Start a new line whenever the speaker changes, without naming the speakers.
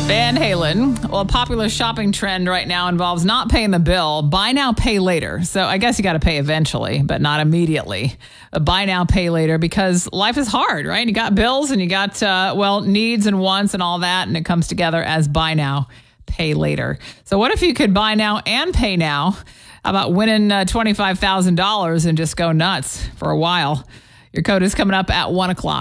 Van Halen. Well, a popular shopping trend right now involves not paying the bill. Buy now, pay later. So I guess you got to pay eventually, but not immediately. Buy now, pay later, because life is hard, right? You got bills and you got, needs and wants and all that. And it comes together as buy now, pay later. So what if you could buy now and pay now? How about winning $25,000 and just go nuts for a while? Your code is coming up at 1 o'clock.